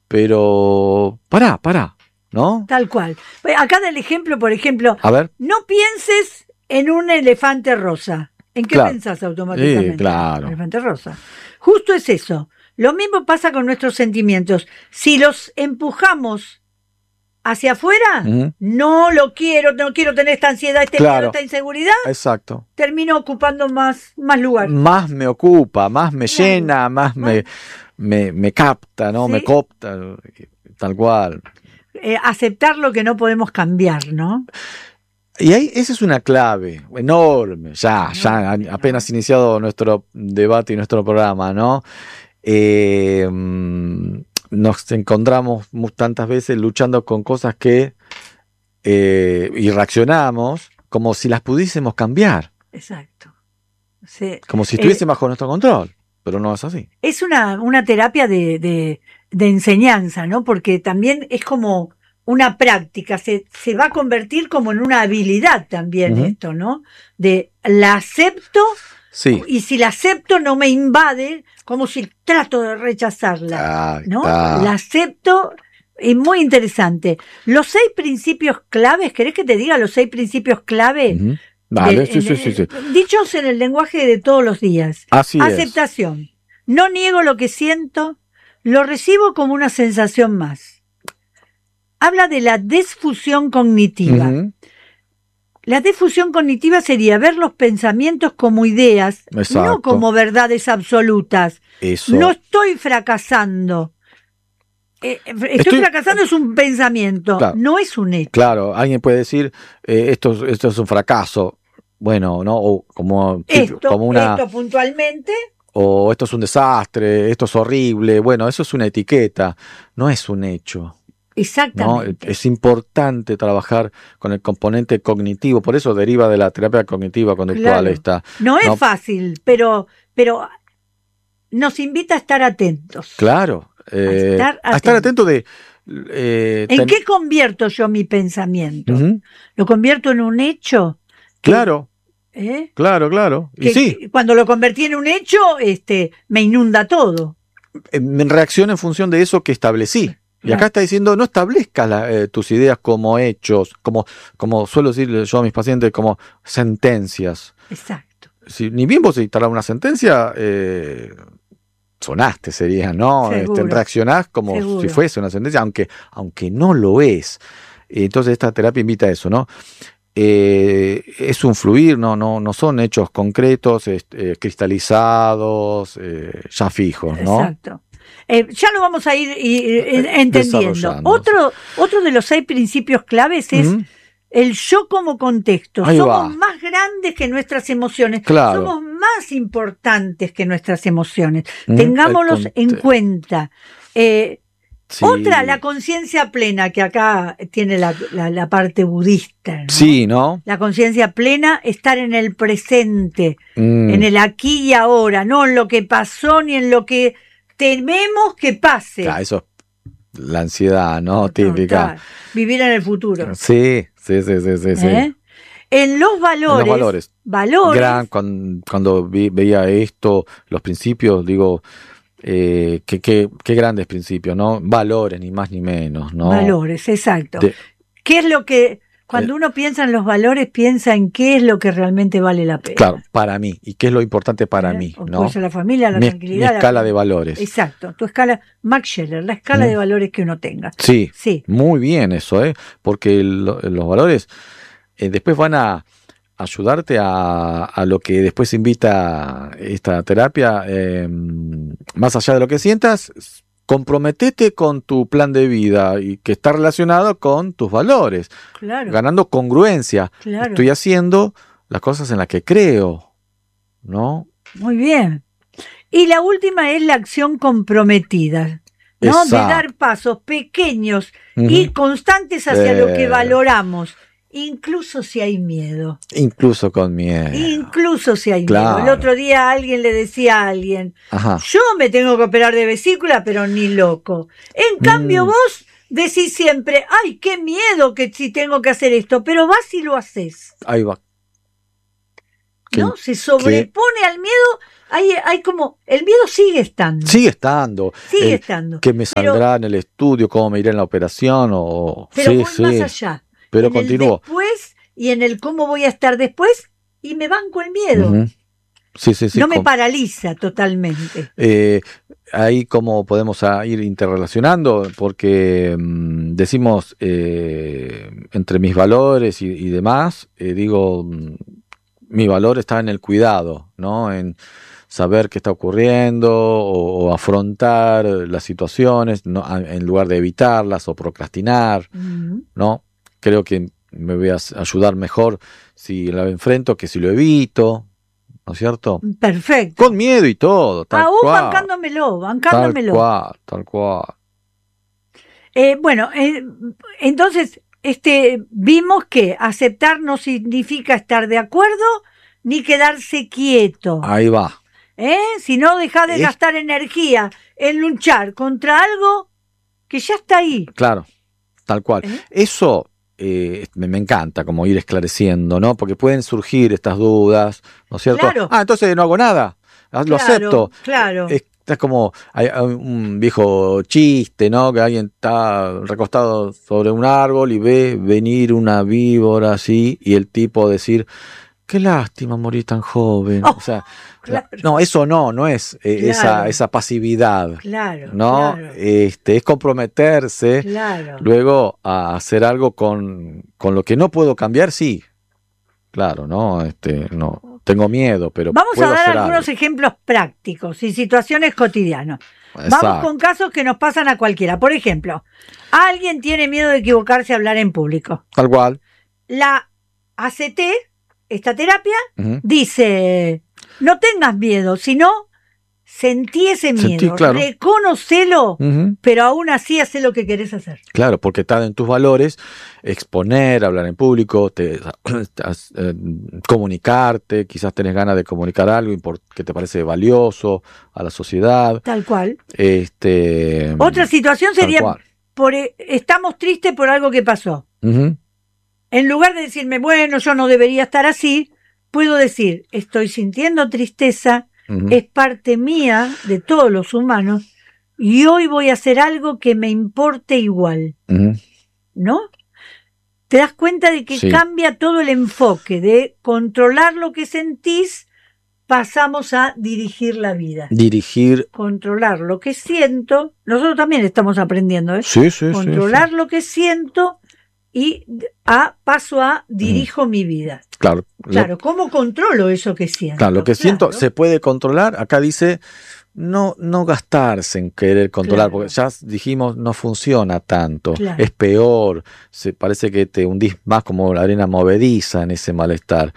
pero pará, ¿no? Tal cual. Acá del ejemplo, por ejemplo, A ver. no pienses en un elefante rosa. ¿En qué Claro. pensás automáticamente? Sí, claro. Elefante rosa. Justo es eso. Lo mismo pasa con nuestros sentimientos. Si los empujamos hacia afuera, no quiero tener esta ansiedad, miedo, esta inseguridad. Exacto. Termino ocupando más lugar. Más me ocupa, más me llena, más me capta, ¿no? ¿Sí? Me copta, tal cual. Aceptar lo que no podemos cambiar, ¿no? Y ahí, esa es una clave enorme, ya apenas iniciado nuestro debate y nuestro programa, ¿no? Nos encontramos tantas veces luchando con cosas que y reaccionamos como si las pudiésemos cambiar. Exacto. Sí. Como si estuviese bajo nuestro control, pero no es así. Es una terapia de enseñanza, ¿no? Porque también es como una práctica, se va a convertir como en una habilidad también esto, ¿no? De la acepto, sí. Y si la acepto no me invade, como si trato de rechazarla, ¿no? La acepto, es muy interesante. Los 6 principios claves, ¿querés que te diga los 6 principios clave? Vale, sí. Dichos en el lenguaje de todos los días. Así Aceptación. Es. No niego lo que siento, lo recibo como una sensación más. Habla de la desfusión cognitiva. La desfusión cognitiva sería ver los pensamientos como ideas, no como verdades absolutas. Eso. No estoy fracasando. Estoy fracasando es un pensamiento, no es un hecho. Claro, alguien puede decir, esto es un fracaso. Bueno, ¿no? O como una... Esto puntualmente. O esto es un desastre, esto es horrible. Bueno, eso es una etiqueta, no es un hecho. Exactamente. ¿No? Es importante trabajar con el componente cognitivo, por eso deriva de la terapia cognitiva conductual esta. No es fácil, pero nos invita a estar atentos. Claro. A estar atento de... ¿En qué convierto yo mi pensamiento? ¿Lo convierto en un hecho? Claro. Claro. Y sí. Cuando lo convertí en un hecho, me inunda todo. Reacciono en función de eso que establecí. Y acá está diciendo, no establezcas tus ideas como hechos, como suelo decir yo a mis pacientes, como sentencias. Exacto. Si, ni bien vos dictarás una sentencia, sonaste sería, ¿no? Reaccionás como si fuese una sentencia, aunque no lo es. Entonces esta terapia invita a eso, ¿no? Es un fluir, no son hechos concretos, cristalizados, ya fijos, ¿no? Exacto. Ya lo vamos a ir entendiendo. Otro de los 6 principios claves es el yo como contexto. Somos más grandes que nuestras emociones. Claro. Somos más importantes que nuestras emociones. Tengámoslos en cuenta. Otra, la conciencia plena, que acá tiene la parte budista, ¿no? Sí, ¿no? La conciencia plena, estar en el presente, en el aquí y ahora, no en lo que pasó ni en lo que tememos que pase. Claro, eso es la ansiedad, ¿no? Típica. Vivir en el futuro. Sí. En los valores. Cuando veía esto, los principios, digo, qué grandes principios, ¿no? Valores, ni más ni menos, ¿no? Valores, exacto. ¿Qué es lo que... Cuando uno piensa en los valores, piensa en qué es lo que realmente vale la pena. Claro, para mí. ¿Y qué es lo importante para mí? ¿No? Puede ser la familia, la tranquilidad. Mi escala de valores. Exacto. Tu escala, Max Scheler, la escala de valores que uno tenga. Sí. Muy bien eso, porque los valores después van a ayudarte a lo que después invita esta terapia. Más allá de lo que sientas, comprometete con tu plan de vida y que está relacionado con tus valores, ganando congruencia. Estoy haciendo las cosas en las que creo, ¿no? Muy bien. Y la última es la acción comprometida, ¿no? Exacto. De dar pasos pequeños y constantes hacia lo que valoramos. Incluso si hay miedo. Incluso con miedo. Incluso si hay miedo. El otro día alguien le decía a alguien, yo me tengo que operar de vesícula, pero ni loco. En cambio vos decís siempre, ay, qué miedo que si tengo que hacer esto, pero vas y lo haces. Ahí va. ¿No? Se sobrepone al miedo hay como, el miedo sigue estando. Sigue estando. Sigue estando. ¿Qué me saldrá en el estudio? ¿Cómo me irá en la operación? Pero sí, voy sí. más allá. Pero en continúo. El después y en el cómo voy a estar después, y me banco el miedo. Uh-huh. Sí. No me paraliza totalmente. Ahí cómo podemos ir interrelacionando, porque decimos entre mis valores y demás, digo, mi valor está en el cuidado, ¿no? En saber qué está ocurriendo o afrontar las situaciones, ¿no? En lugar de evitarlas o procrastinar, ¿no? Creo que me voy a ayudar mejor si la enfrento que si lo evito, ¿no es cierto? Perfecto. Con miedo y todo, tal aún cual. bancándomelo. Tal cual. Bueno, entonces, vimos que aceptar no significa estar de acuerdo ni quedarse quieto. Ahí va. Si no, deja de gastar energía en luchar contra algo que ya está ahí. Claro, tal cual. Eso me encanta, como ir esclareciendo, ¿no? Porque pueden surgir estas dudas, ¿no es cierto? Claro. Entonces no hago nada, lo acepto. Claro. Es como hay un viejo chiste, ¿no? Que alguien está recostado sobre un árbol y ve venir una víbora así y el tipo decir, qué lástima morir tan joven. O sea, claro. No, eso no es Claro. esa pasividad. Claro. ¿No? Claro. Es comprometerse luego a hacer algo con lo que no puedo cambiar, sí. Claro, ¿no? No. Tengo miedo, pero vamos puedo a dar hacer algunos algo. ejemplos prácticos y situaciones cotidianas. Exacto. Vamos con casos que nos pasan a cualquiera. Por ejemplo, alguien tiene miedo de equivocarse a hablar en público. Tal cual. La ACT, esta terapia, dice, no tengas miedo, sino sentí ese miedo, claro. Reconocelo, pero aún así hacé lo que querés hacer. Claro, porque está en tus valores exponer, hablar en público, comunicarte, quizás tenés ganas de comunicar algo que te parece valioso a la sociedad. Tal cual. Otra situación sería, estamos tristes por algo que pasó. En lugar de decirme, bueno, yo no debería estar así, puedo decir, estoy sintiendo tristeza, es parte mía, de todos los humanos, y hoy voy a hacer algo que me importe igual. ¿No? Te das cuenta de que cambia todo el enfoque de controlar lo que sentís, pasamos a dirigir la vida. Controlar lo que siento, nosotros también estamos aprendiendo, controlar lo que siento y paso a dirijo mi vida. Claro, ¿cómo controlo eso que siento? Claro, lo que siento se puede controlar. Acá dice no gastarse en querer controlar, porque ya dijimos no funciona tanto, es peor, parece que te hundís más como la arena movediza en ese malestar.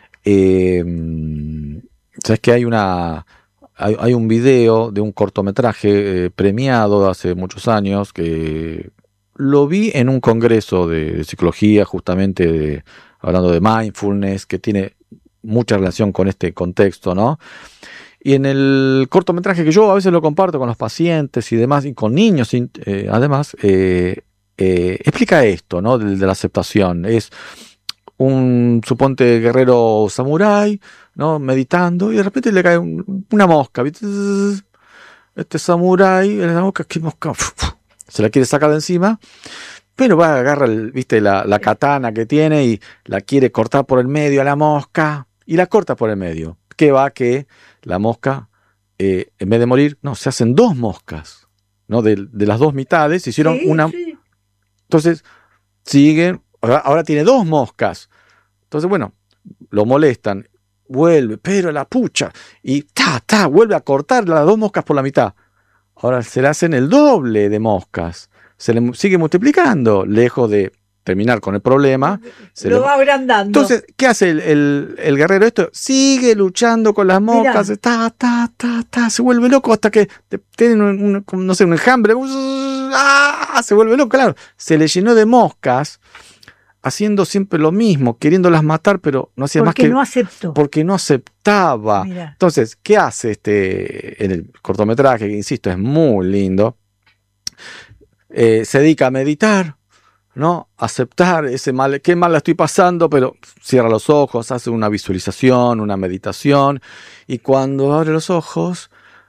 Sabes que hay un video de un cortometraje premiado hace muchos años que lo vi en un congreso de psicología, justamente hablando de mindfulness, que tiene mucha relación con este contexto, ¿no? Y en el cortometraje, que yo a veces lo comparto con los pacientes y demás, y con niños además, explica esto, ¿no? De la aceptación. Es suponte guerrero samurái, ¿no? Meditando, y de repente le cae una mosca, ¿viste? Este samurái, la mosca, ¿qué mosca? Se la quiere sacar de encima, pero agarra la katana que tiene y la quiere cortar por el medio a la mosca, y la corta por el medio. Que la mosca, en vez de morir, se hacen dos moscas, ¿no? De las dos mitades, hicieron una. Sí. Entonces, siguen, ahora tiene dos moscas. Entonces, bueno, lo molestan, vuelve, pero la pucha, y vuelve a cortar las dos moscas por la mitad. Ahora se le hacen el doble de moscas. Se le sigue multiplicando, lejos de terminar con el problema. Lo va agrandando. Entonces, ¿qué hace el guerrero esto? Sigue luchando con las moscas, se vuelve loco hasta que tienen un enjambre. Se vuelve loco, claro. Se le llenó de moscas, haciendo siempre lo mismo, queriéndolas matar, pero no hacía más que... no aceptó. Porque no aceptaba. Mirá. Entonces, ¿qué hace en el cortometraje? Que insisto, es muy lindo. Se dedica a meditar, ¿no? Aceptar ese mal, qué mal la estoy pasando, pero cierra los ojos, hace una visualización, una meditación, y cuando abre los ojos,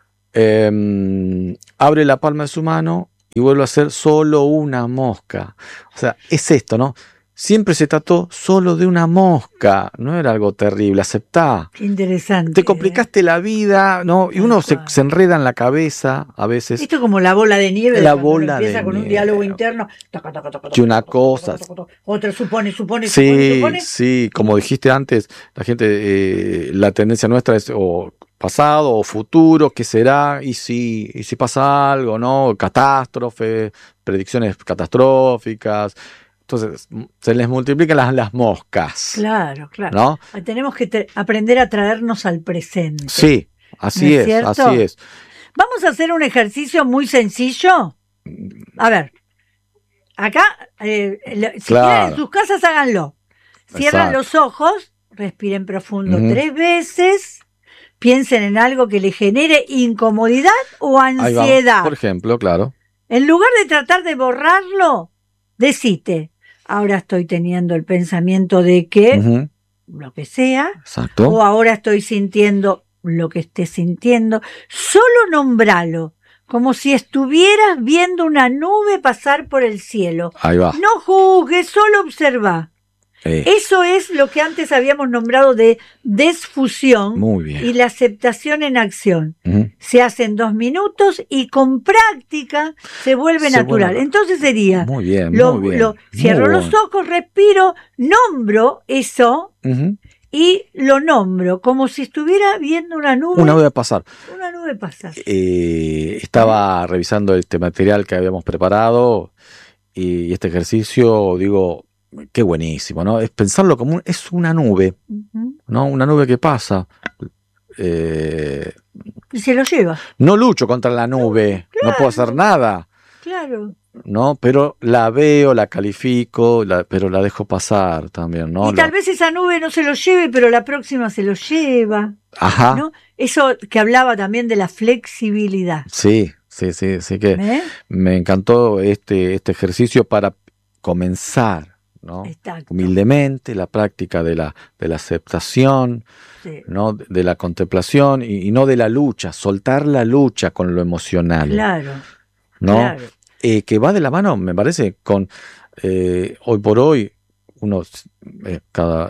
abre la palma de su mano y vuelve a ser solo una mosca. O sea, es esto, ¿no? Siempre se trató solo de una mosca, no era algo terrible, aceptá. Qué interesante. Te complicaste la vida, ¿no? Y uno se enreda en la cabeza a veces. Esto es como la bola de nieve. La bola de empieza con nieve. Un diálogo interno. Y una cosa. Otra supone. Sí, como dijiste antes, la gente, la tendencia nuestra es o pasado o futuro, ¿qué será? Y si pasa algo, ¿no? Catástrofe, predicciones catastróficas. Entonces, se les multiplican las moscas. Claro. ¿No? Tenemos que aprender a traernos al presente. Sí, así es. Vamos a hacer un ejercicio muy sencillo. A ver, acá, si quieren en sus casas, háganlo. Cierran los ojos, respiren profundo 3 veces, piensen en algo que le genere incomodidad o ansiedad. Por ejemplo, claro. En lugar de tratar de borrarlo, decite, ahora estoy teniendo el pensamiento de que lo que sea, exacto, o ahora estoy sintiendo lo que esté sintiendo. Solo nombralo, como si estuvieras viendo una nube pasar por el cielo. Ahí va. No juzgues, solo observa. Eso es lo que antes habíamos nombrado de desfusión. Muy bien. Y la aceptación en acción. Se hace en 2 minutos y con práctica se vuelve natural. Entonces sería, muy bien, cierro los ojos, respiro, nombro eso y lo nombro como si estuviera viendo una nube. Una nube pasar. Una nube pasar. Estaba revisando este material que habíamos preparado y este ejercicio, digo, qué buenísimo, ¿no? Es pensarlo como es una nube, ¿no? Una nube que pasa. Y se lo lleva. No lucho contra la nube, claro, no puedo hacer nada. Claro. ¿No? Pero la veo, la califico, pero la dejo pasar también, ¿no? Y tal vez esa nube no se lo lleve, pero la próxima se lo lleva. Ajá. ¿No? Eso que hablaba también de la flexibilidad. Sí que me encantó este ejercicio para comenzar, ¿no? Exacto. Humildemente, la práctica de la aceptación, ¿no? De la contemplación y no de la lucha, soltar la lucha con lo emocional. Claro. ¿No? Claro. Que va de la mano, me parece, con hoy por hoy, cada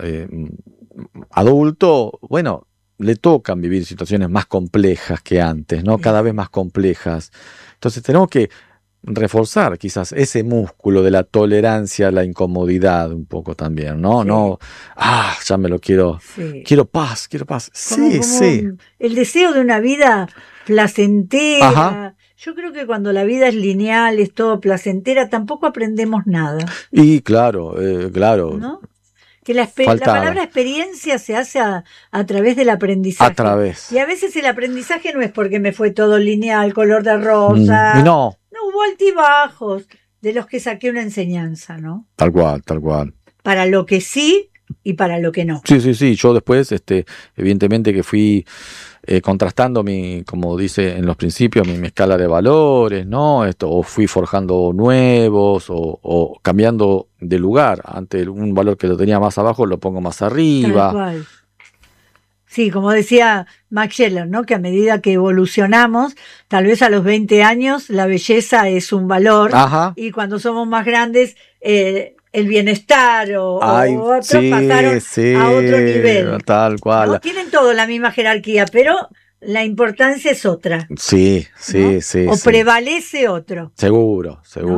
adulto, bueno, le tocan vivir situaciones más complejas que antes, ¿no? Cada vez más complejas. Entonces tenemos que reforzar quizás ese músculo de la tolerancia a la incomodidad un poco también, ¿no? Sí. No, ya me lo quiero, quiero paz. Sí. El deseo de una vida placentera. Ajá. Yo creo que cuando la vida es lineal, es todo placentera, tampoco aprendemos nada. Y claro. ¿No? Que la palabra experiencia se hace a través del aprendizaje. Y a veces el aprendizaje no es porque me fue todo lineal, color de rosa. No, hubo altibajos de los que saqué una enseñanza, ¿no? Tal cual. Para lo que sí y para lo que no. Sí. Yo después, evidentemente que fui contrastando como dice en los principios, mi escala de valores, ¿no? O fui forjando nuevos o cambiando de lugar. Ante un valor que lo tenía más abajo, lo pongo más arriba. Tal cual. Sí, como decía Max Scheler, ¿no? Que a medida que evolucionamos, tal vez a los 20 años la belleza es un valor. Ajá. Y cuando somos más grandes, el bienestar o otros pasaron a otro nivel. Tal cual. ¿No? Tienen todo la misma jerarquía, pero la importancia es otra. Sí. O prevalece otro. Seguro.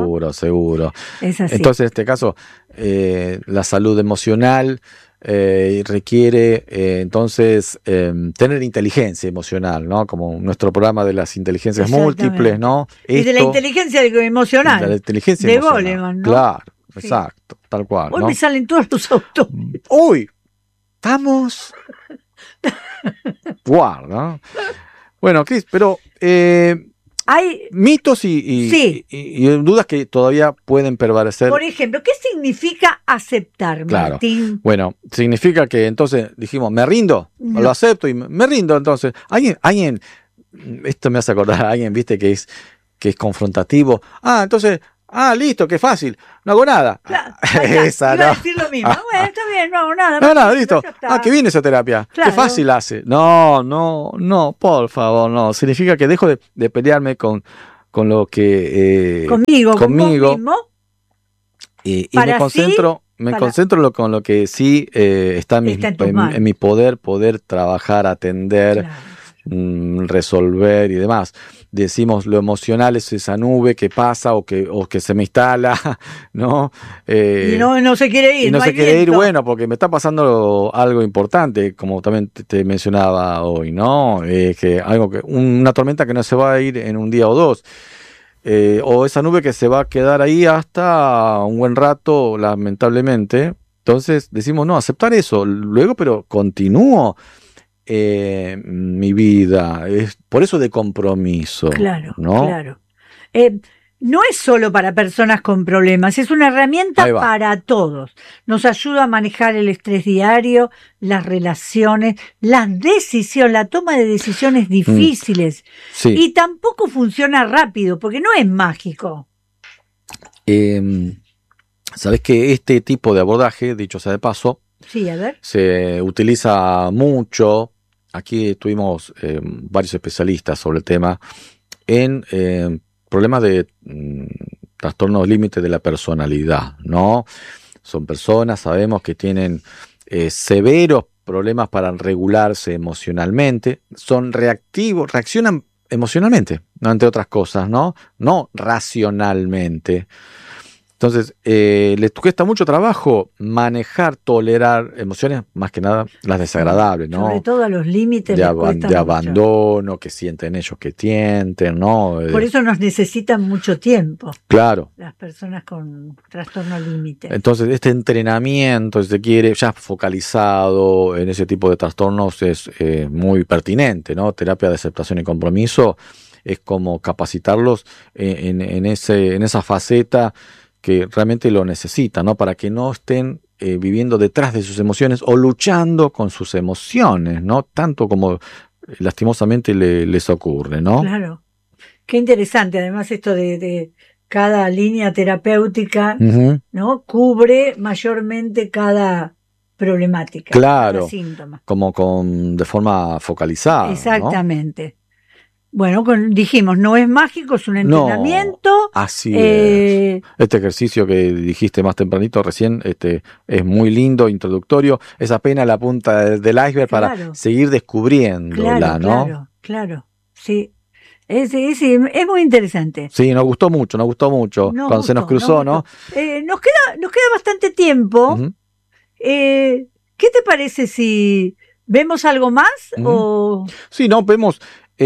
Es así. Entonces, en este caso, la salud emocional requiere entonces tener inteligencia emocional, ¿no? Como nuestro programa de las inteligencias múltiples, ¿no? Y de la inteligencia emocional. De la inteligencia de emocional. Goleman, ¿no? Claro, exacto, tal cual. Hoy ¿no? me salen todos los autores. Uy, estamos. Guarda, ¿no? Bueno, Cris, pero hay mitos y dudas que todavía pueden prevalecer. Por ejemplo, ¿qué significa aceptar, Martín? Claro. Bueno, significa que entonces dijimos, me rindo, lo acepto y me rindo. Entonces, alguien, esto me hace acordar a alguien, viste, que es confrontativo. Entonces, Ah, listo, qué fácil. No hago nada. Claro, Esa, iba a no. decir lo mismo. Bueno, está bien, no hago nada. No, no, listo. Ya está. Qué bien esa terapia. Claro. Qué fácil hace. No, no, no, por favor, no. Significa que dejo de pelearme con lo que... Conmigo, con vos mismo. Y me concentro, con lo que sí está en mi poder trabajar, atender, claro, resolver y demás. Decimos lo emocional es esa nube que pasa o que se me instala, ¿no? Y no se quiere ir. Y no se quiere ir, bueno, porque me está pasando algo importante, como también te mencionaba hoy, ¿no? Que una tormenta que no se va a ir en un día o dos. O esa nube que se va a quedar ahí hasta un buen rato, lamentablemente. Entonces decimos, no, aceptar eso. Luego, pero continúo mi vida. Es por eso de compromiso. Claro, ¿no? Claro. No es solo para personas con problemas, es una herramienta para todos. Nos ayuda a manejar el estrés diario, las relaciones, la toma de decisiones difíciles. Sí. Y tampoco funciona rápido, porque no es mágico. Sabes que este tipo de abordaje, dicho sea de paso, sí, a ver, se utiliza mucho. Aquí tuvimos varios especialistas sobre el tema en problemas de trastornos límite de la personalidad, ¿no? Son personas, sabemos, que tienen severos problemas para regularse emocionalmente, son reactivos, reaccionan emocionalmente, ¿no? Entre otras cosas, ¿no? No racionalmente. Entonces, les cuesta mucho trabajo manejar, tolerar emociones, más que nada las desagradables, ¿no? Sobre todo a los límites de abandono que sienten ellos, que sienten, ¿no? Por eso nos necesitan mucho tiempo. Claro. Las personas con trastorno límite. Entonces, este entrenamiento, si se quiere, ya focalizado en ese tipo de trastornos, es muy pertinente, ¿no? Terapia de aceptación y compromiso es como capacitarlos en esa faceta que realmente lo necesitan, ¿no? Para que no estén viviendo detrás de sus emociones o luchando con sus emociones, ¿no? Tanto como lastimosamente les ocurre, ¿no? Claro. Qué interesante, además, esto de cada línea terapéutica, ¿no? Cubre mayormente cada problemática, claro, cada síntoma. Como de forma focalizada. Exactamente. ¿No? Bueno, dijimos, no es mágico, es un entrenamiento. No, así es. Este ejercicio que dijiste más tempranito recién, es muy lindo, introductorio. Es apenas la punta del iceberg, claro, para seguir descubriéndola, ¿no? Claro, sí. Es muy interesante. Sí, nos gustó mucho. Cuando se nos cruzó, ¿no? Nos queda bastante tiempo. ¿Qué te parece si vemos algo más? O... Sí, no, vemos...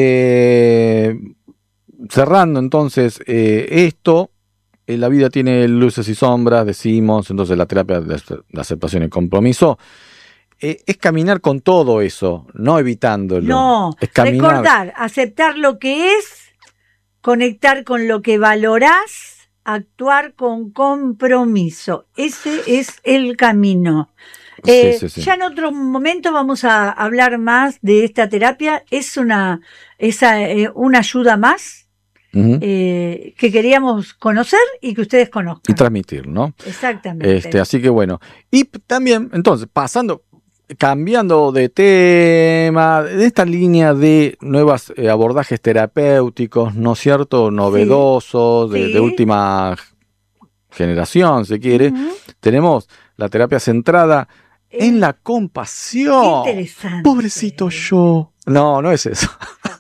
cerrando entonces esto, la vida tiene luces y sombras, decimos, entonces la terapia de aceptación y compromiso es caminar con todo eso, no evitándolo. No, es caminar. Recordar, aceptar lo que es, conectar con lo que valorás, actuar con compromiso. Ese es el camino. Sí. Ya en otro momento vamos a hablar más de esta terapia. Es una ayuda más que queríamos conocer y que ustedes conozcan. Y transmitir, ¿no? Exactamente. Así que bueno. Y también, entonces, cambiando de tema, de esta línea de nuevos abordajes terapéuticos, ¿no es cierto? Novedosos, sí. De última generación, si quiere. Tenemos la terapia centrada en la compasión. Qué interesante. Pobrecito yo. No es eso.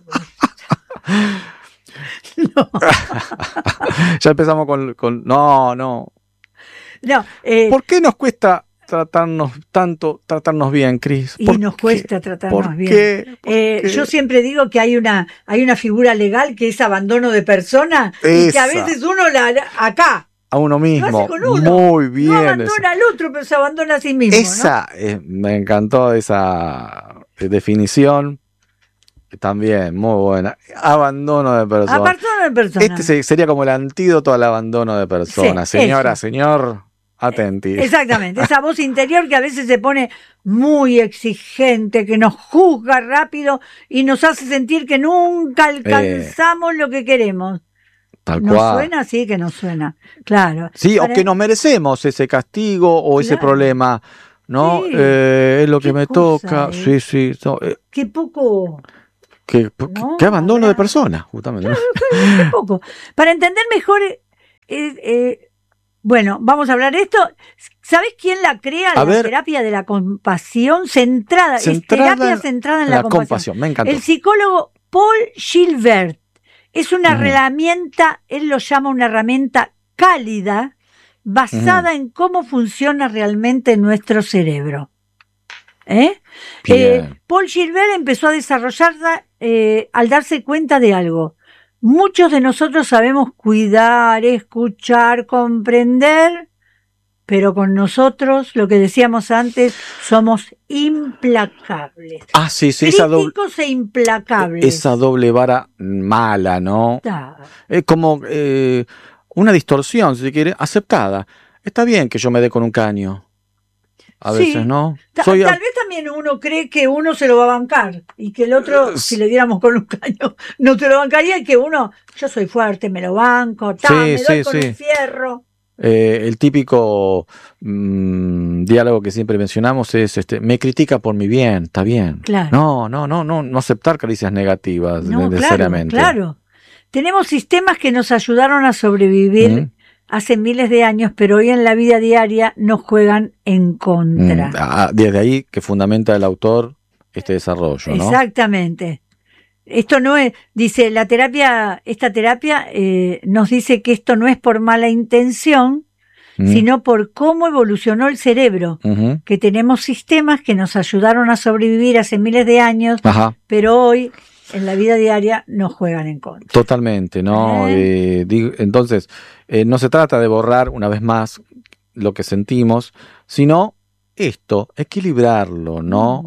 No. Ya empezamos con no. ¿Por qué nos cuesta tratarnos bien, Cris? Y nos cuesta tratarnos bien. ¿Por qué? Yo siempre digo que hay una figura legal que es abandono de persona y que a veces uno acá a uno mismo. Uno. Muy bien. No abandona al otro, pero se abandona a sí mismo. Me encantó esa definición. También, muy buena. Abandono de personas. Abandono de personas. Este sería como el antídoto al abandono de personas. Sí, señora, señor, atenti. Exactamente. Esa voz interior que a veces se pone muy exigente, que nos juzga rápido y nos hace sentir que nunca alcanzamos lo que queremos. Tal ¿No cual. suena? Sí, que no suena. Claro. Sí, o que nos merecemos ese castigo o ese Claro. problema, ¿no? Sí. Es lo que Qué me cosa, toca. Sí, sí. No, Qué poco. ¿No? qué abandono de Habrá. persona, justamente, ¿no? Qué poco. Para entender mejor, bueno, vamos a hablar de esto. ¿Sabés quién la crea? A La ver. terapia de la compasión centrada. Es terapia centrada en la compasión. Me encantó. El psicólogo Paul Gilbert es una herramienta, él lo llama una herramienta cálida, basada en cómo funciona realmente nuestro cerebro. Paul Gilbert empezó a desarrollarla al darse cuenta de algo. Muchos de nosotros sabemos cuidar, escuchar, comprender, pero con nosotros, lo que decíamos antes, somos implacables. Ah, sí, sí, críticos e implacables. Esa doble vara mala, ¿no? Ah. Es como una distorsión, si se quiere, aceptada. Está bien que yo me dé con un caño. A veces, ¿no? Tal vez también uno cree que uno se lo va a bancar y que el otro, si le diéramos con un caño, no te lo bancaría y que uno, yo soy fuerte, me lo banco, me doy con un fierro. El típico diálogo que siempre mencionamos es me critica por mi bien, está bien. Claro. No aceptar caricias negativas necesariamente. Claro. Tenemos sistemas que nos ayudaron a sobrevivir hace miles de años, pero hoy en la vida diaria nos juegan en contra. Desde ahí que fundamenta el autor este desarrollo, ¿no? Exactamente. Esto no es, dice, esta terapia nos dice que esto no es por mala intención, sino por cómo evolucionó el cerebro, que tenemos sistemas que nos ayudaron a sobrevivir hace miles de años, pero hoy en la vida diaria nos juegan en contra. Totalmente, ¿no? Entonces, no se trata de borrar una vez más lo que sentimos, sino equilibrarlo, ¿no?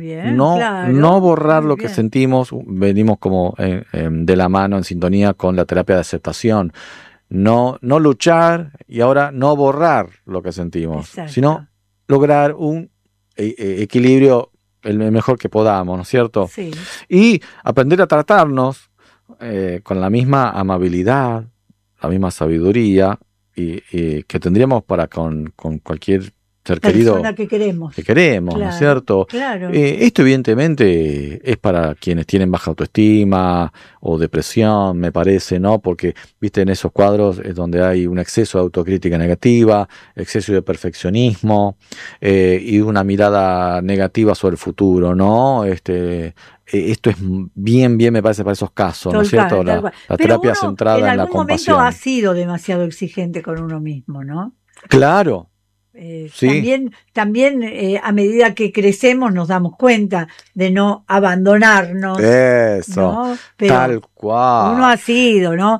No borrar lo que sentimos. Venimos como de la mano, en sintonía con la terapia de aceptación. No luchar y ahora no borrar lo que sentimos, sino lograr un equilibrio el mejor que podamos, ¿no es cierto? Sí. Y aprender a tratarnos con la misma amabilidad, la misma sabiduría y que tendríamos para con cualquier ser querido que queremos, claro, ¿no es cierto? Claro. Esto evidentemente es para quienes tienen baja autoestima o depresión, me parece, ¿no? Porque, viste, en esos cuadros es donde hay un exceso de autocrítica negativa, exceso de perfeccionismo y una mirada negativa sobre el futuro, ¿no? Esto es bien, me parece, para esos casos, ¿no es cierto? La terapia centrada en la compasión. En algún momento ha sido demasiado exigente con uno mismo, ¿no? Claro. Sí. También a medida que crecemos nos damos cuenta de no abandonarnos. Eso, ¿no? Pero tal cual. Uno ha sido, ¿no?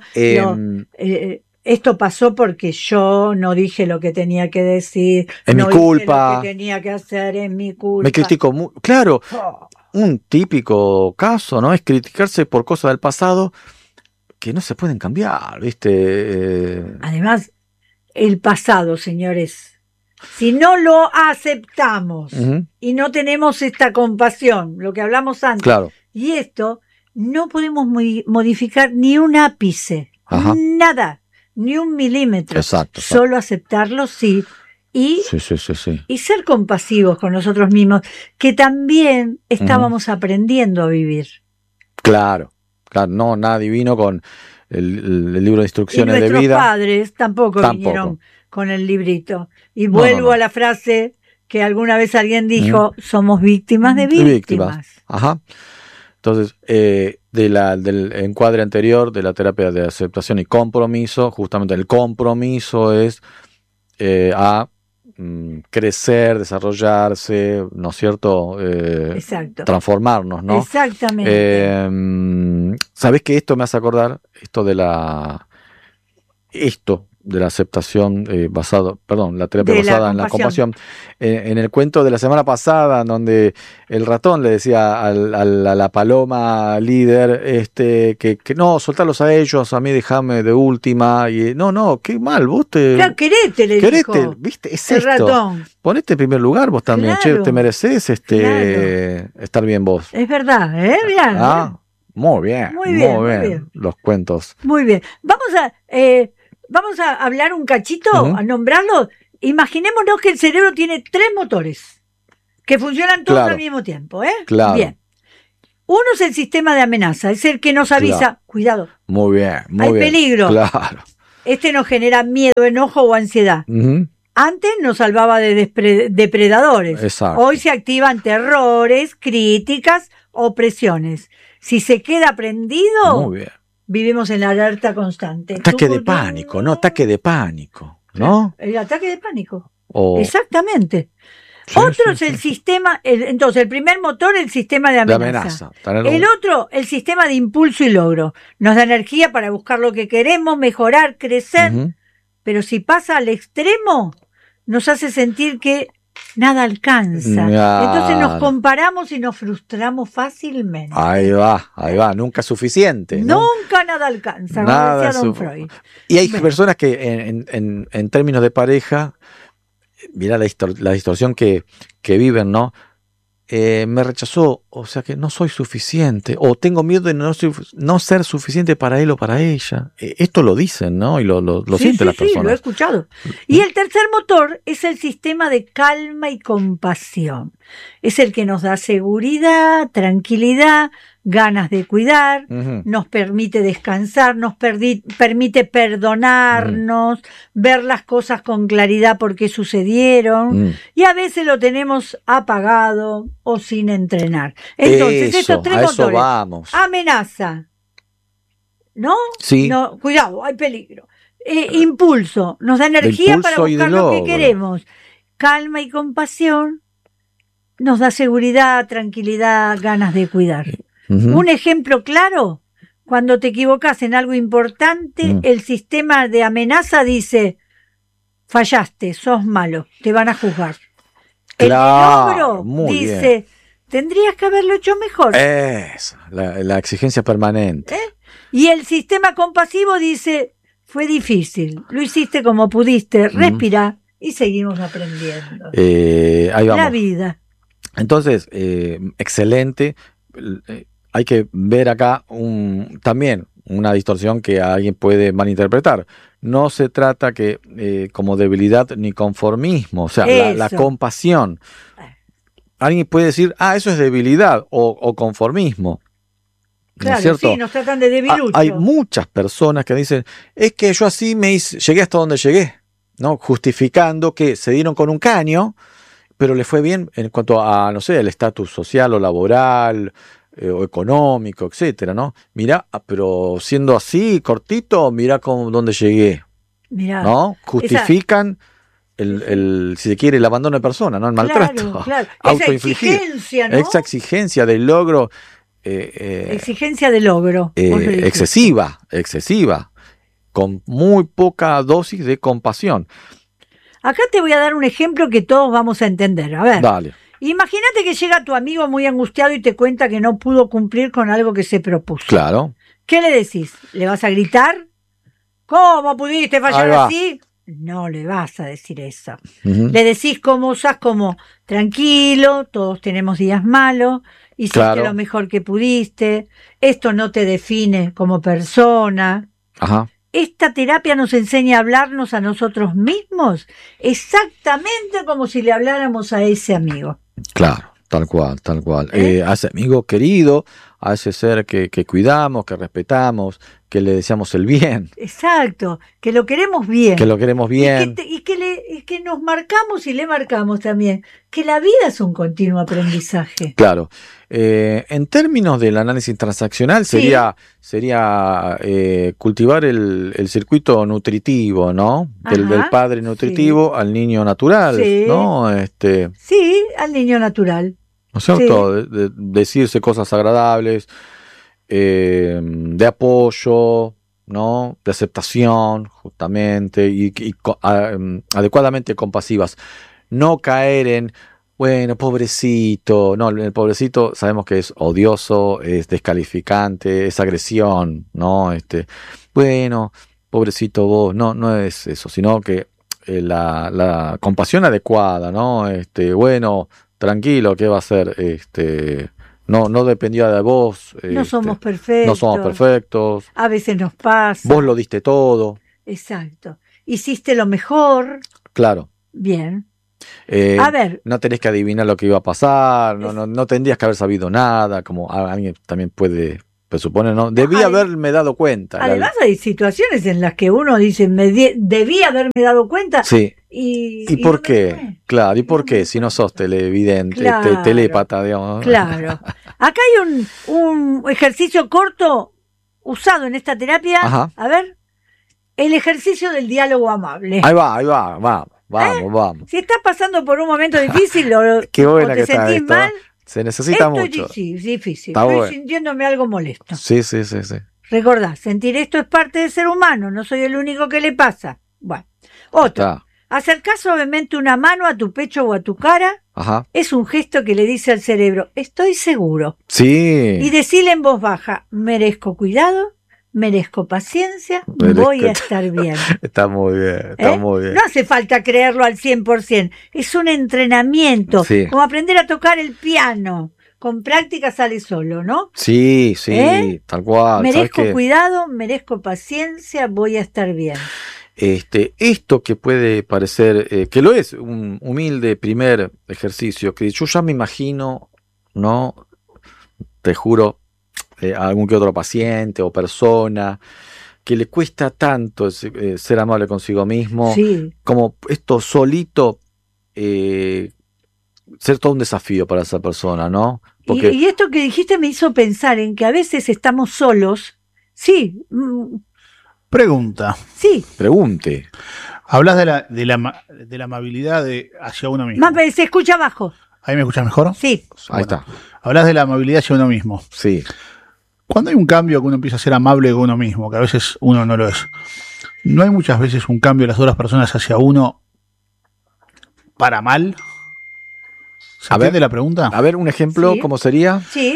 Esto pasó porque yo no dije lo que tenía que decir. Es mi culpa. Lo que tenía que hacer es mi culpa. Me critico claro. Un típico caso, ¿no? Es criticarse por cosas del pasado que no se pueden cambiar, ¿viste? Además, el pasado, señores. Si no lo aceptamos y no tenemos esta compasión, lo que hablamos antes, y esto, no podemos modificar ni un ápice, nada, ni un milímetro. Exacto. Solo aceptarlo, sí. Y ser compasivos con nosotros mismos, que también estábamos aprendiendo a vivir. Claro, no, nada divino con el libro de instrucciones de vida. Nuestros padres tampoco vinieron con el librito. Y vuelvo a la frase que alguna vez alguien dijo, somos víctimas de víctimas. Entonces, del encuadre anterior de la terapia de aceptación y compromiso, justamente el compromiso es a crecer, desarrollarse, ¿no es cierto? Exacto. Transformarnos, ¿no? Exactamente. ¿Sabés que esto me hace acordar? Esto de la aceptación la terapia basada en la compasión. En el cuento de la semana pasada, donde el ratón le decía a la paloma líder, que no, soltarlos a ellos, a mí déjame de última, y no, qué mal, vos Claro, querete, le dijo. ¿Viste? Es el esto. Ratón. Ponete en primer lugar vos también, claro, te mereces estar bien vos. Es verdad, Muy bien, Muy bien, muy bien. bien. Los cuentos. Muy bien. Vamos a hablar un cachito, Ujú. a nombrarlo. Imaginémonos que el cerebro tiene 3 motores que funcionan todos al Claro, mismo tiempo, ¿eh? claro, Bien. Uno es el sistema de amenaza, es el que nos avisa, claro. cuidado, Muy bien, muy hay bien. peligro. Claro. Este nos genera miedo, enojo o ansiedad. Ujú. Antes nos salvaba de depredadores. Exacto. Hoy se activan terrores, críticas, opresiones. Si se queda prendido, Muy bien. vivimos en la alerta constante. Ataque de pánico, ¿no? Ataque de pánico, Claro, ¿no? el ataque de pánico. O... Exactamente. Sí, Otro sí, es el sí, sí. sistema, entonces el primer motor, el sistema de De amenaza. amenaza. Tener El un- otro, el sistema de impulso y logro. Nos da energía para buscar lo que queremos, mejorar, crecer, Ujú. pero si pasa al extremo, nos hace sentir que nada alcanza. Entonces nos Claro. comparamos y nos frustramos fácilmente. Ahí va. Nunca es suficiente, ¿no? Nunca nada alcanza, como Nada decía es Don su- Freud. Y hay Bueno. personas que en términos de pareja, mira la distorsión que viven, ¿no? Me rechazó, o sea que no soy suficiente, o tengo miedo de no ser suficiente para él o para ella. Esto lo dicen, ¿no? Y lo Sí, sienten las sí, lo he personas. escuchado. Y el tercer motor es el sistema de calma y compasión. Es el que nos da seguridad, tranquilidad, ganas de cuidar, Ujú. nos permite descansar, nos permite perdonarnos, ver las cosas con claridad por qué sucedieron, Mm. y a veces lo tenemos apagado o sin entrenar. Entonces, Eso, estos tres a eso motores, vamos. amenaza, ¿no? Sí. No, cuidado, hay peligro. Impulso, nos da energía para impulso y de buscar lo que logro. queremos. Calma y compasión nos da seguridad, tranquilidad, ganas de cuidar. Ujú. Un ejemplo claro, cuando te equivocas en algo importante, Mm. el sistema de amenaza dice, fallaste, sos malo, te van a juzgar. Claro, El de logro muy dice, tendrías que haberlo hecho mejor. Eso, la exigencia permanente. Y el sistema compasivo dice, fue difícil, lo hiciste como pudiste, respira y seguimos aprendiendo. Ahí vamos. La vida. Entonces, excelente. Hay que ver acá también una distorsión que alguien puede malinterpretar. No se trata como debilidad ni conformismo, o sea, la Eso. compasión. Alguien puede decir, eso es debilidad o conformismo. ¿No Claro, es cierto? sí, nos tratan de debilucho. Hay muchas personas que dicen, es que yo así llegué hasta donde llegué, ¿no? Justificando que se dieron con un caño, pero le fue bien en cuanto a, no sé, el estatus social o laboral o económico, etcétera, ¿no? Mirá, pero siendo así, cortito, mirá dónde llegué, Mirá, ¿no? Justifican si se quiere, el abandono de persona, ¿no? El maltrato. Claro. Esa Autoinfligido. exigencia, ¿no? Esa exigencia del logro. Exigencia de logro. Excesiva, con muy poca dosis de compasión. Acá te voy a dar un ejemplo que todos vamos a entender. A ver, Dale. imagínate que llega tu amigo muy angustiado y te cuenta que no pudo cumplir con algo que se propuso. Claro. ¿Qué le decís? ¿Le vas a gritar? ¿Cómo pudiste fallar Ahí va. así? No le vas a decir eso. Ujú. Le decís como tranquilo, todos tenemos días malos, hiciste Claro. lo mejor que pudiste, esto no te define como persona. Ajá. Esta terapia nos enseña a hablarnos a nosotros mismos exactamente como si le habláramos a ese amigo. Claro, tal cual. A ese amigo querido, a ese ser que cuidamos, que respetamos, que le deseamos el bien, Exacto, que lo queremos bien. que lo queremos bien. Y que nos marcamos y le marcamos también que la vida es un continuo aprendizaje. Claro. En términos del análisis transaccional sería cultivar el circuito nutritivo, ¿no? Del Ajá, padre nutritivo al niño natural, Sí. ¿no? Sí, al niño natural. ¿No es cierto? De decirse cosas agradables, de apoyo, ¿no? De aceptación, justamente, y adecuadamente compasivas. No caer en, bueno, pobrecito. No, el pobrecito sabemos que es odioso, es descalificante, es agresión, ¿no? Bueno, pobrecito vos. No es eso, sino que la compasión adecuada, ¿no? Bueno, tranquilo, ¿qué va a hacer? no dependía de vos. No somos perfectos. No somos perfectos. A veces nos pasa. Vos lo diste todo. Exacto. Hiciste lo mejor. Claro. Bien. A ver. No tenés que adivinar lo que iba a pasar, no tendrías que haber sabido nada, como alguien también puede presupone, ¿no? Debí haberme dado cuenta. Además hay situaciones en las que uno dice, debí haberme dado cuenta. Sí. ¿Y por qué? Claro, ¿y por qué? Si no sos televidente, claro, telépata, digamos. Claro. Acá hay un ejercicio corto usado en esta terapia. Ajá. A ver, el ejercicio del diálogo amable. Ahí va, vamos. Si estás pasando por un momento difícil o te sentís mal, se necesita esto mucho. Sí, es difícil. Está Estoy bueno. sintiéndome algo molesto. Sí. Recordá, sentir esto es parte del ser humano, no soy el único que le pasa. Bueno, otro. Acercar suavemente una mano a tu pecho o a tu cara. Ajá. Es un gesto que le dice al cerebro, estoy seguro. Sí. Y decirle en voz baja, merezco cuidado, merezco paciencia, voy a estar bien. Está muy bien, muy bien. No hace falta creerlo al 100%, es un entrenamiento, como aprender a tocar el piano. Con práctica sale solo, ¿no? Sí, tal cual. Merezco cuidado, merezco paciencia, voy a estar bien. Esto que puede parecer, que lo es, un humilde primer ejercicio, que yo ya me imagino, ¿no? Te juro, algún que otro paciente o persona que le cuesta tanto ser amable consigo mismo, como esto solito, ser todo un desafío para esa persona, ¿no? Porque... Y esto que dijiste me hizo pensar en que a veces estamos solos. Sí. Pregunta. Sí. Pregunte. Hablas de la amabilidad hacia uno mismo. Se escucha abajo. ¿Ahí me escuchas mejor? Sí. Ahí está. Hablas de la amabilidad hacia uno mismo. Sí. Cuando hay un cambio que uno empieza a ser amable con uno mismo, que a veces uno no lo es, ¿no hay muchas veces un cambio de las otras personas hacia uno para mal? ¿Se entiende la pregunta? A ver, un ejemplo, ¿cómo sería? Sí.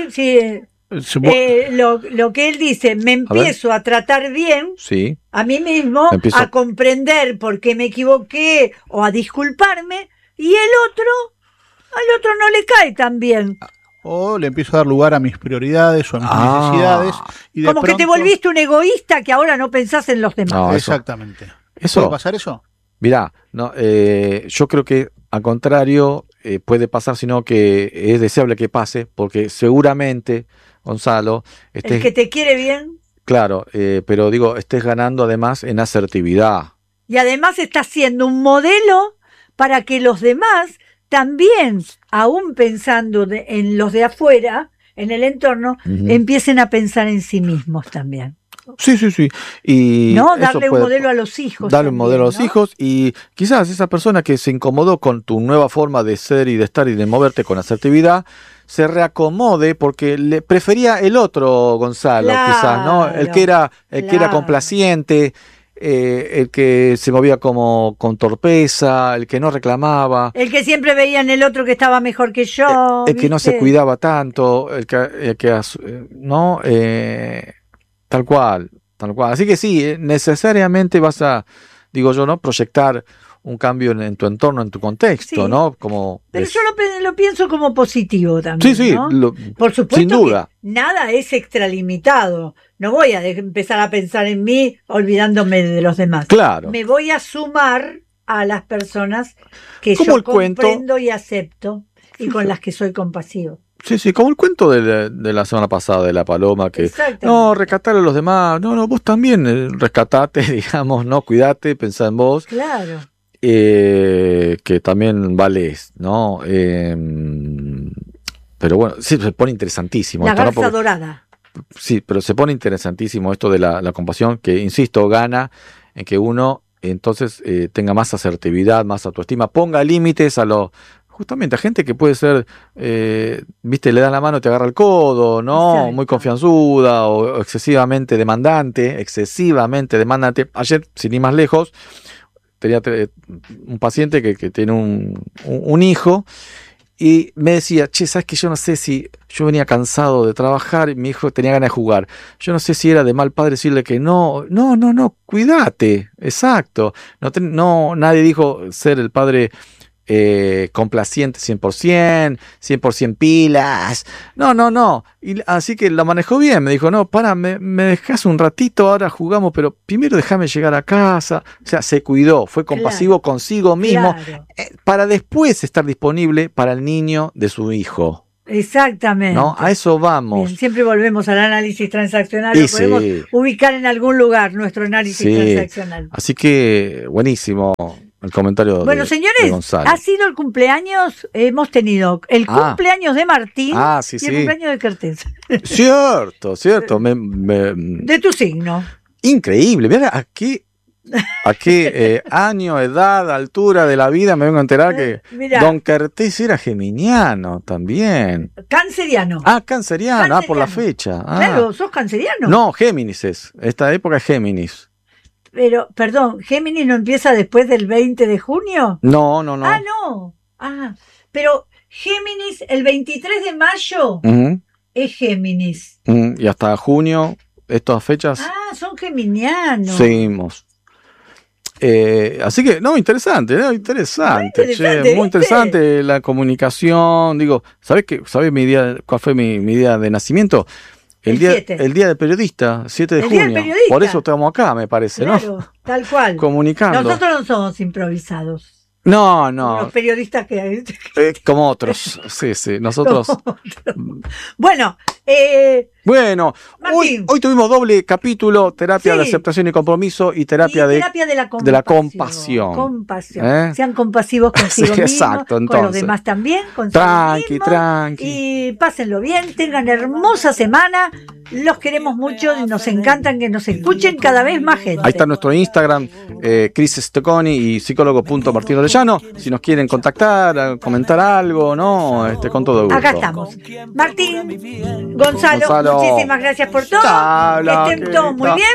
Lo que él dice, me empiezo a tratar bien a mí mismo, a comprender por qué me equivoqué o a disculparme, y al otro no le cae tan bien. O le empiezo a dar lugar a mis prioridades o a mis necesidades. Y de como pronto... que te volviste un egoísta que ahora no pensás en los demás. No, exactamente. ¿Puede pasar eso? Mirá, yo creo que al contrario puede pasar, sino que es deseable que pase, porque seguramente, Gonzalo... el que te quiere bien. Claro, pero digo, estés ganando además en asertividad. Y además estás siendo un modelo para que los demás también, aún pensando en los de afuera, en el entorno, empiecen a pensar en sí mismos también. Sí. Y darle un modelo a los hijos. Darle un modelo a los hijos, y quizás esa persona que se incomodó con tu nueva forma de ser y de estar y de moverte con asertividad, se reacomode porque le prefería el otro Gonzalo, quizás, ¿no? El que era complaciente, el que se movía como con torpeza, el que no reclamaba, el que siempre veía en el otro que estaba mejor que yo, el que no se cuidaba tanto, el que no, tal cual. Así que sí, necesariamente vas a, digo yo, ¿no? Proyectar un cambio en tu entorno, en tu contexto, ¿no? Pero yo lo pienso como positivo también. Sí, ¿no? Por supuesto, sin duda. Que nada es extralimitado. No voy a empezar a pensar en mí olvidándome de los demás. Claro. Me voy a sumar a las personas que yo comprendo y acepto y con las que soy compasivo. Sí, como el cuento de la semana pasada de la paloma, que no, rescatar a los demás, no, vos también rescatate, digamos, no, cuidate, pensá en vos. Claro. Que también valés, ¿no? Pero bueno, sí, se pone interesantísimo. La garza dorada. Sí, pero se pone interesantísimo esto de la compasión, que, insisto, gana en que uno entonces tenga más asertividad, más autoestima, ponga límites justamente a gente que puede ser, viste, le dan la mano y te agarra el codo, ¿no? Exacto. Muy confianzuda o excesivamente demandante. Ayer, sin ir más lejos, tenía un paciente que tiene un hijo y me decía, ¿sabes qué? Yo no sé si yo venía cansado de trabajar y mi hijo tenía ganas de jugar. Yo no sé si era de mal padre decirle que no, cuídate, exacto. No, nadie dijo ser el padre complaciente 100%, 100% pilas. No. Y así que lo manejó bien. Me dijo, no, me dejás un ratito, ahora jugamos, pero primero déjame llegar a casa. O sea, se cuidó, fue compasivo consigo mismo, para después estar disponible para el niño de su hijo. Exactamente. ¿No? A eso vamos. Bien, siempre volvemos al análisis transaccional. Lo podemos ubicar en algún lugar, nuestro análisis transaccional. Así que, buenísimo el comentario bueno, señores, de Gonzalo. Ha sido el cumpleaños, hemos tenido el cumpleaños de Martín y el cumpleaños de Kertés. Cierto. De tu signo. Increíble, mira a qué año, edad, altura de la vida me vengo a enterar que Don Kertés era geminiano también. Canceriano. Canceriano, por la fecha. Claro, ¿sos canceriano? No, Géminis es. Esta época es Géminis. Pero, perdón, ¿Géminis no empieza después del 20 de junio? No. No. Pero Géminis, el 23 de mayo es Géminis. Y hasta junio, estas fechas. Son geminianos. Seguimos. Así que, interesante. Muy interesante la comunicación. Digo, ¿sabes cuál fue mi día de nacimiento? El día del periodista, 7 de junio. Por eso estamos acá, me parece, claro, ¿no? Tal cual. Comunicando. Nosotros no somos improvisados. No. Los periodistas que... como otros. Sí. Nosotros... Bueno, hoy tuvimos doble capítulo, terapia de aceptación y compromiso y terapia de la compasión. Sean compasivos consigo mismos, exacto, con los demás también, tranqui. Y pásenlo bien, tengan hermosa semana. Los queremos mucho y nos encantan que nos escuchen cada vez más gente. Ahí está nuestro Instagram, Cris Stocconi y psicólogo.martín Orellano. Si nos quieren contactar, comentar algo, ¿no? Con todo gusto. Acá estamos. Martín, Gonzalo, muchísimas gracias por todo. Que estén todos muy bien.